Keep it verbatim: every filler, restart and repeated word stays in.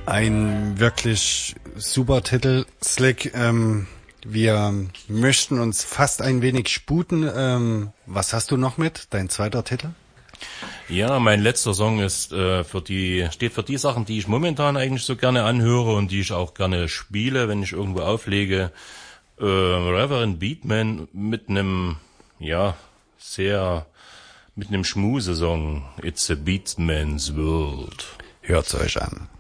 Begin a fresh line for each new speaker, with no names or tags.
Ein wirklich super Titel, Slick. Ähm, wir möchten uns fast ein wenig sputen. Ähm, was hast du noch mit? Dein zweiter Titel?
Ja, mein letzter Song ist äh, für die steht für die Sachen, die ich momentan eigentlich so gerne anhöre und die ich auch gerne spiele, wenn ich irgendwo auflege. Äh, Reverend Beatman mit einem ja sehr mit einem Schmusesong. It's a Beatman's World.
Hört's euch an.